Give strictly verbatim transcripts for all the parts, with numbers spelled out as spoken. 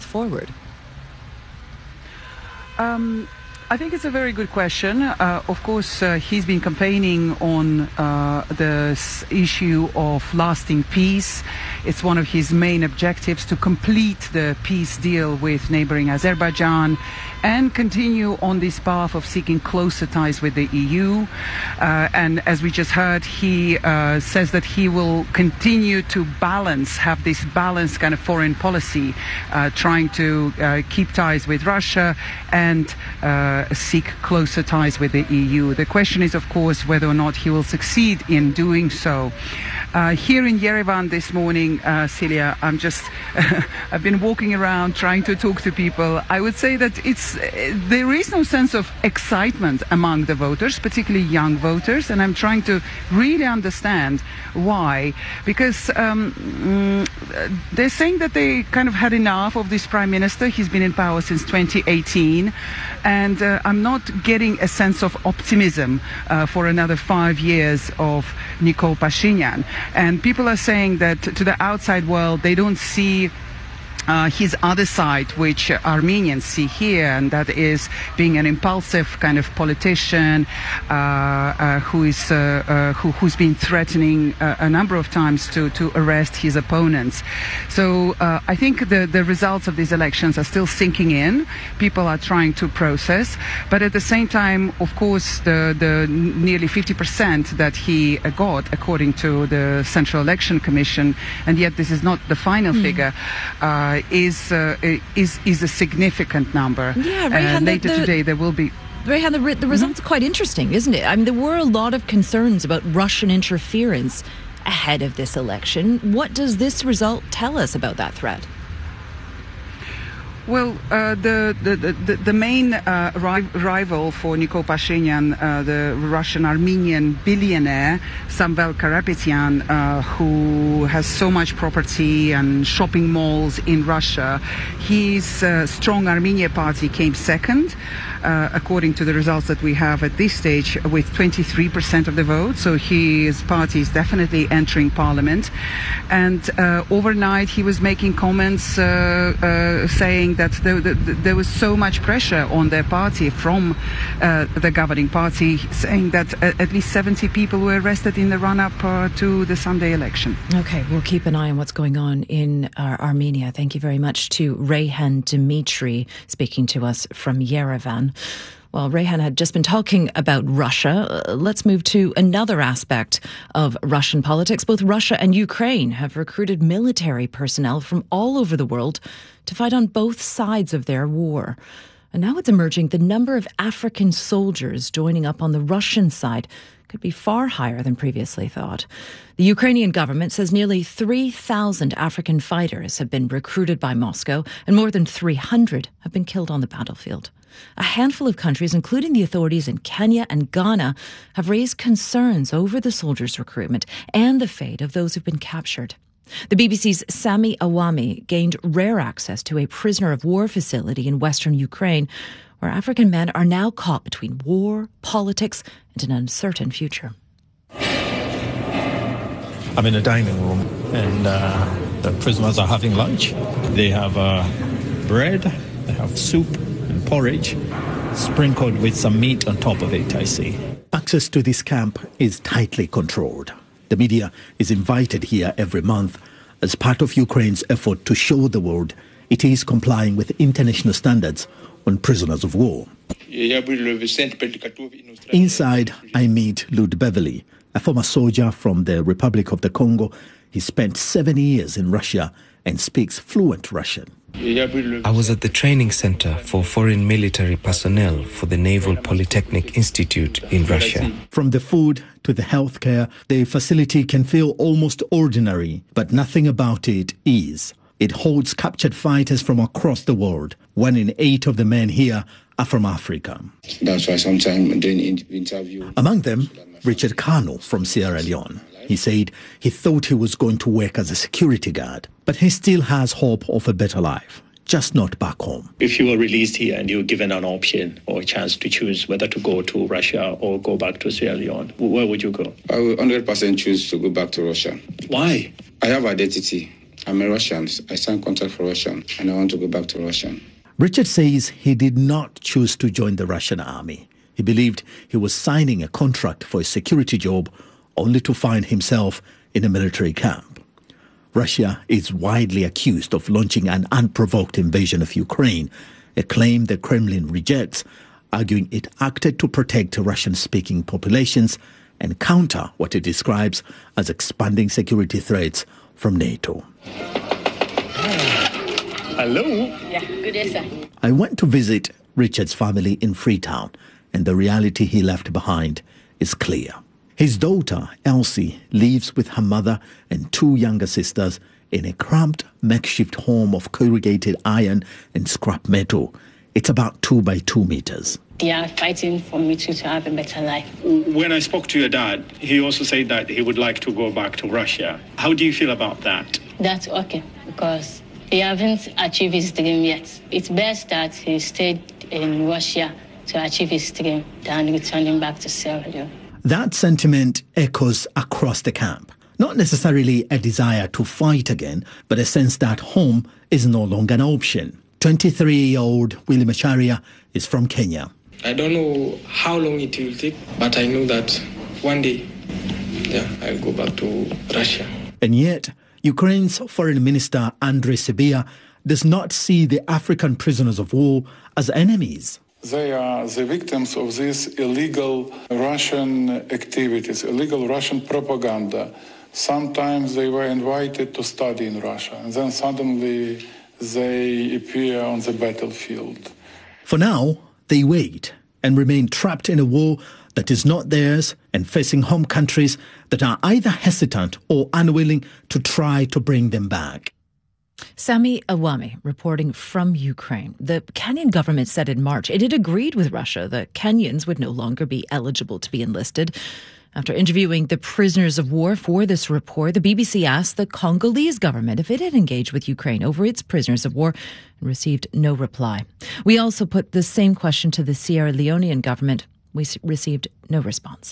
forward? Um, I think it's a very good question. Uh, of course, uh, he's been campaigning on uh, the s- issue of lasting peace. It's one of his main objectives to complete the peace deal with neighboring Azerbaijan and continue on this path of seeking closer ties with the E U. Uh, and as we just heard, he uh, says that he will continue to balance, have this balanced kind of foreign policy, uh, trying to uh, keep ties with Russia and uh, seek closer ties with the E U. The question is, of course, whether or not he will succeed in doing so. Uh, here in Yerevan this morning, uh, Celia, I'm just, I've been walking around trying to talk to people. I would say that it's, there is no sense of excitement among the voters, particularly young voters, and I'm trying to really understand why. Because um, mm, they're saying that they kind of had enough of this prime minister. He's been in power since twenty eighteen, and uh, I'm not getting a sense of optimism uh, for another five years of Nikol Pashinyan. And people are saying that to the outside world, they don't see Uh, his other side, which Armenians see here, and that is being an impulsive kind of politician uh, uh, who is uh, uh, who, who's been threatening uh, a number of times to, to arrest his opponents. So uh, I think the, the results of these elections are still sinking in. People are trying to process, but at the same time, of course, the, the nearly fifty percent that he got, according to the Central Election Commission, and yet this is not the final mm. figure, uh, is uh, is is a significant number. Yeah, Rayhan, uh, later the, the, today there will be. Rayhan, the, the results mm-hmm. are quite interesting, isn't it? I mean, there were a lot of concerns about Russian interference ahead of this election. What does this result tell us about that threat? Well, uh, the, the, the, the main uh, ri- rival for Nikol Pashinyan, uh, the Russian-Armenian billionaire, Samvel Karapetyan, uh, who has so much property and shopping malls in Russia, his uh, Strong Armenia party came second, uh, according to the results that we have at this stage, with twenty-three percent of the vote. So his party is definitely entering parliament. And uh, overnight he was making comments uh, uh, saying that there, there, there was so much pressure on their party from uh, the governing party, saying that at least seventy people were arrested in the run-up uh, to the Sunday election. Okay, we'll keep an eye on what's going on in uh, Armenia. Thank you very much to Rayhan Dimitri speaking to us from Yerevan. Well, Rayhan had just been talking about Russia. Uh, let's move to another aspect of Russian politics. Both Russia and Ukraine have recruited military personnel from all over the world to fight on both sides of their war. And now it's emerging the number of African soldiers joining up on the Russian side could be far higher than previously thought. The Ukrainian government says nearly three thousand African fighters have been recruited by Moscow and more than three hundred have been killed on the battlefield. A handful of countries, including the authorities in Kenya and Ghana, have raised concerns over the soldiers' recruitment and the fate of those who've been captured. The B B C's Sami Awami gained rare access to a prisoner of war facility in western Ukraine, where African men are now caught between war, politics, and an uncertain future. I'm in a dining room, and uh, the prisoners are having lunch. They have uh, bread, they have soup and porridge, sprinkled with some meat on top of it, I see. Access to this camp is tightly controlled. The media is invited here every month as part of Ukraine's effort to show the world it is complying with international standards on prisoners of war. Inside, I meet Lud Beverly, a former soldier from the Republic of the Congo. He spent seven years in Russia and speaks fluent Russian. I was at the training center for foreign military personnel for the Naval Polytechnic Institute in Russia. From the food to the healthcare, the facility can feel almost ordinary, but nothing about it is. It holds captured fighters from across the world. One in eight of the men here are from Africa. That's why sometimes doing interview. Among them, Richard Kano from Sierra Leone. He said he thought he was going to work as a security guard, but he still has hope of a better life, just not back home. If you were released here and you were given an option or a chance to choose whether to go to Russia or go back to Sierra Leone, where would you go? I would one hundred percent choose to go back to Russia. Why? I have identity. I'm a Russian. I signed contract for Russia, and I want to go back to Russia. Richard says he did not choose to join the Russian army. He believed he was signing a contract for a security job only to find himself in a military camp. Russia is widely accused of launching an unprovoked invasion of Ukraine, a claim the Kremlin rejects, arguing it acted to protect Russian-speaking populations and counter what it describes as expanding security threats from NATO. Hello? Yeah, good day, sir. I went to visit Richard's family in Freetown, and the reality he left behind is clear. His daughter, Elsie, lives with her mother and two younger sisters in a cramped makeshift home of corrugated iron and scrap metal. It's about two by two meters. They are fighting for me to, to have a better life. When I spoke to your dad, he also said that he would like to go back to Russia. How do you feel about that? That's okay, because he hasn't achieved his dream yet. It's best that he stayed in Russia to achieve his dream than returning back to Sierra Leone. That sentiment echoes across the camp. Not necessarily a desire to fight again, but a sense that home is no longer an option. twenty-three-year-old Willie Macharia is from Kenya. I don't know how long it will take, but I know that one day, yeah, I'll go back to Russia. And yet, Ukraine's Foreign Minister Andrei Sybiha does not see the African prisoners of war as enemies. They are the victims of these illegal Russian activities, illegal Russian propaganda. Sometimes they were invited to study in Russia, and then suddenly they appear on the battlefield. For now, they wait and remain trapped in a war that is not theirs and facing home countries that are either hesitant or unwilling to try to bring them back. Sami Awami reporting from Ukraine. The Kenyan government said in March it had agreed with Russia that Kenyans would no longer be eligible to be enlisted. After interviewing the prisoners of war for this report, the B B C asked the Congolese government if it had engaged with Ukraine over its prisoners of war and received no reply. We also put the same question to the Sierra Leonean government. We received no response.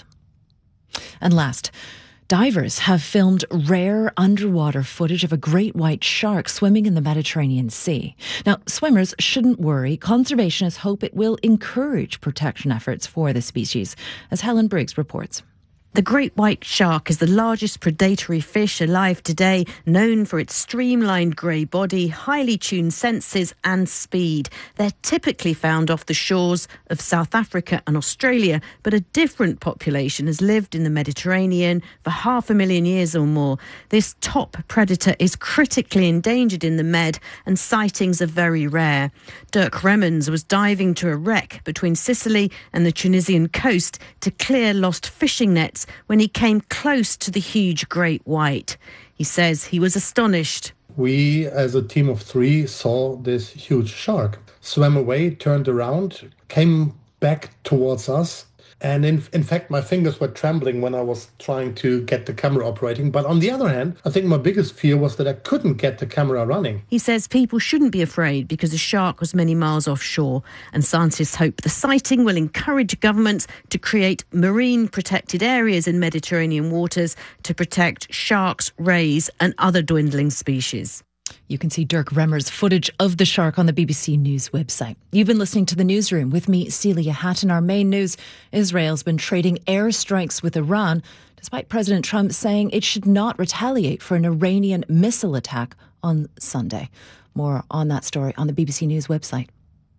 And last, divers have filmed rare underwater footage of a great white shark swimming in the Mediterranean Sea. Now, swimmers shouldn't worry. Conservationists hope it will encourage protection efforts for the species, as Helen Briggs reports. The great white shark is the largest predatory fish alive today, known for its streamlined grey body, highly tuned senses and speed. They're typically found off the shores of South Africa and Australia, but a different population has lived in the Mediterranean for half a million years or more. This top predator is critically endangered in the Med, and sightings are very rare. Dirk Remmens was diving to a wreck between Sicily and the Tunisian coast to clear lost fishing nets when he came close to the huge great white. He says he was astonished. We, as a team of three, saw this huge shark, swam away, turned around, came back towards us. And in, in fact, my fingers were trembling when I was trying to get the camera operating. But on the other hand, I think my biggest fear was that I couldn't get the camera running. He says people shouldn't be afraid because the shark was many miles offshore. And scientists hope the sighting will encourage governments to create marine protected areas in Mediterranean waters to protect sharks, rays and other dwindling species. You can see Dirk Remmers' footage of the shark on the B B C News website. You've been listening to The Newsroom with me, Celia Hatton. Our main news, Israel's been trading airstrikes with Iran, despite President Trump saying it should not retaliate for an Iranian missile attack on Sunday. More on that story on the B B C News website.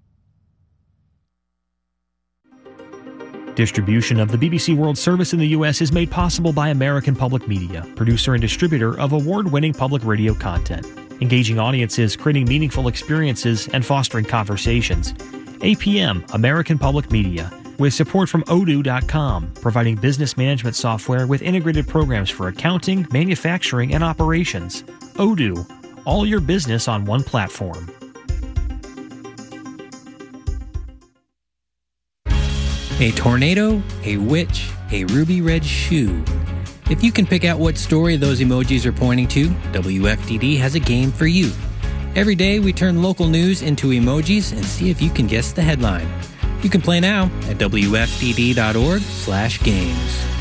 Distribution of the B B C World Service in the U S is made possible by American Public Media, producer and distributor of award-winning public radio content. Engaging audiences, creating meaningful experiences, and fostering conversations. A P M, American Public Media, with support from odoo dot com, providing business management software with integrated programs for accounting, manufacturing, and operations. Odoo, all your business on one platform. A tornado, a witch, a ruby red shoe. If you can pick out what story those emojis are pointing to, W F D D has a game for you. Every day we turn local news into emojis and see if you can guess the headline. You can play now at W F D D dot org slash games.